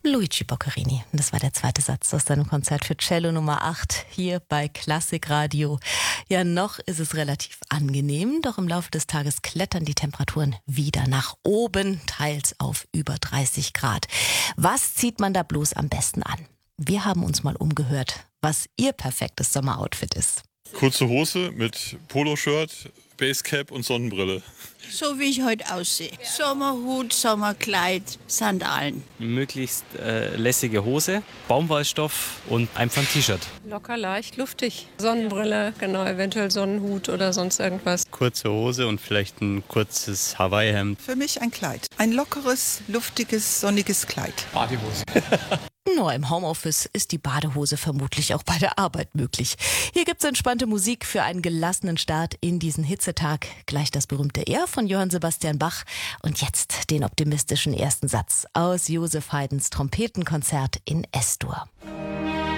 Luigi Boccherini. Das war der zweite Satz aus seinem Konzert für Cello Nummer 8 hier bei Klassikradio. Ja, noch ist es relativ angenehm, doch im Laufe des Tages klettern die Temperaturen wieder nach oben, teils auf über 30 Grad. Was zieht man da bloß am besten an? Wir haben uns mal umgehört, was Ihr perfektes Sommeroutfit ist. Kurze Hose mit Poloshirt, Basecap und Sonnenbrille. So wie ich heute aussehe. Sommerhut, Sommerkleid, Sandalen. Möglichst lässige Hose, Baumwollstoff und einfach ein T-Shirt. Locker, leicht, luftig. Sonnenbrille, genau, eventuell Sonnenhut oder sonst irgendwas. Kurze Hose und vielleicht ein kurzes Hawaii-Hemd. Für mich ein Kleid. Ein lockeres, luftiges, sonniges Kleid. Badehose. Nur im Homeoffice ist die Badehose vermutlich auch bei der Arbeit möglich. Hier gibt's entspannte Musik für einen gelassenen Start in diesen Hitzetag. Gleich das berühmte Er von Johann Sebastian Bach. Und jetzt den optimistischen ersten Satz aus Joseph Haydns Trompetenkonzert in S-Dur.